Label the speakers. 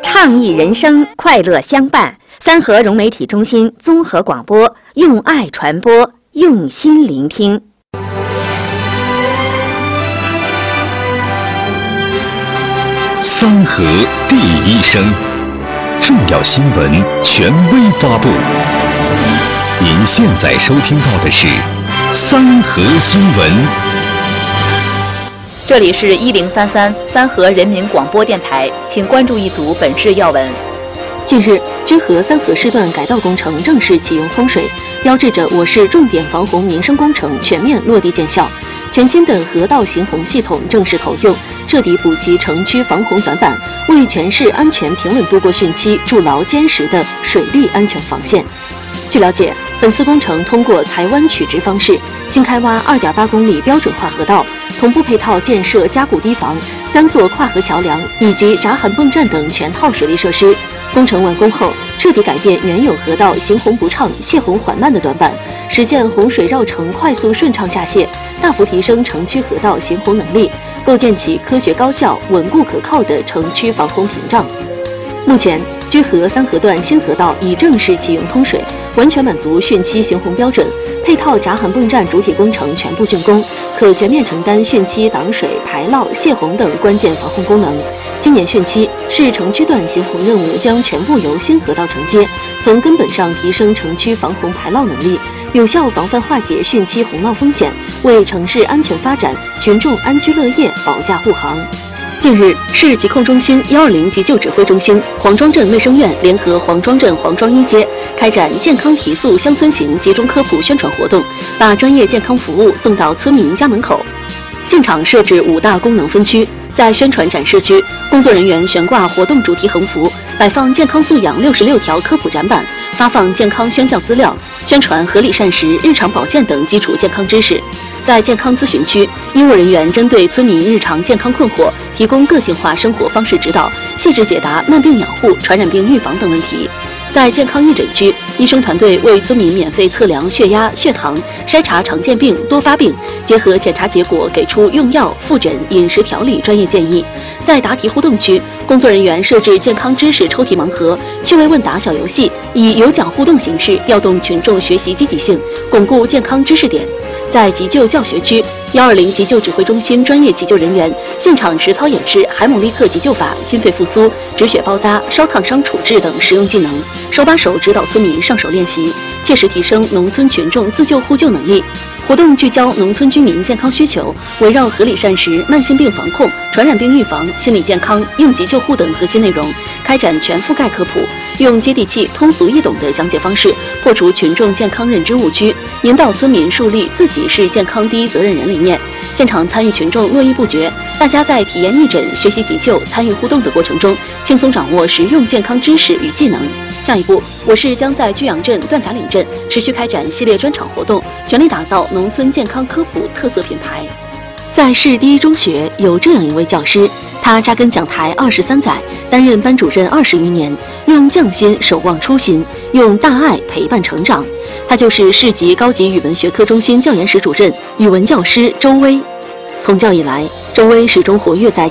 Speaker 1: 倡议人生，快乐相伴。三河融媒体中心综合广播，用爱传播，用心聆听。
Speaker 2: 三河第一声，重要新闻权威发布。您现在收听到的是三河新闻。
Speaker 3: 这里是1033三河人民广播电台，请关注一组本市要闻。
Speaker 4: 近日，居河三河市段改道工程正式启用通水，标志着我市重点防洪民生工程全面落地见效。全新的河道行洪系统正式投用，彻底补齐城区防洪短板，为全市安全平稳度过汛期筑牢坚实的水利安全防线。据了解，本次工程通过裁湾取直方式，新开挖2.8公里标准化河道，同步配套建设加固堤防、3座跨河桥梁以及闸涵泵站等全套水利设施。工程完工后，彻底改变原有河道行洪不畅、泄洪缓慢的短板，实现洪水绕城快速顺畅下泄，大幅提升城区河道行洪能力，构建起科学高效、稳固可靠的城区防洪屏障。目前，居河三河段新河道已正式启用通水，完全满足汛期行洪标准，配套闸涵泵站主体工程全部竣工，可全面承担汛期挡水、排涝、泄洪等关键防洪功能。今年汛期，市城区段行洪任务将全部由新河道承接，从根本上提升城区防洪排涝能力，有效防范化解汛期洪涝风险，为城市安全发展、群众安居乐业保驾护航。近日，市疾控中心、120急救指挥中心、黄庄镇卫生院联合黄庄镇黄庄一街开展健康提速乡村行集中科普宣传活动，把专业健康服务送到村民家门口。现场设置5大功能分区，在宣传展示区，工作人员悬挂活动主题横幅，摆放健康素养66条科普展板，发放健康宣教资料，宣传合理膳食、日常保健等基础健康知识。在健康咨询区，医务人员针对村民日常健康困惑，提供个性化生活方式指导，细致解答慢病养护、传染病预防等问题。在健康义诊区，医生团队为村民免费测量血压、血糖，筛查常见病、多发病，结合检查结果给出用药、复诊、饮食调理专业建议。在答题互动区，工作人员设置健康知识抽题盲盒、趣味问答小游戏，以有奖互动形式调动群众学习积极性，巩固健康知识点。在急救教学区，120急救指挥中心专业急救人员现场实操演示海姆立克急救法、心肺复苏、止血包扎、烧烫伤处置等实用技能，手把手指导村民上手练习，切实提升农村群众自救互救能力。活动聚焦农村居民健康需求，围绕合理膳食、慢性病防控、传染病预防、心理健康、应急救护等核心内容，开展全覆盖科普，用接地气、通俗易懂的讲解方式，破除群众健康认知误区，引导村民树立自己是健康第一责任人理念。现场参与群众络绎不绝，大家在体验义诊、学习急救、参与互动的过程中，轻松掌握实用健康知识与技能。下一步，我市将在居阳镇、段贾岭镇持续开展系列专场活动，全力打造农村健康科普特色品牌。在市第一中学有这样一位教师，他扎根讲台23载，担任班主任20余年，用匠心守望初心，用大爱陪伴成长。他就是市级高级语文学科中心教研室主任、语文教师周薇。从教以来，周薇始终活跃在